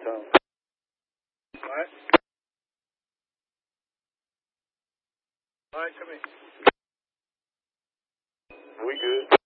Tom. What? All right, come in. We good.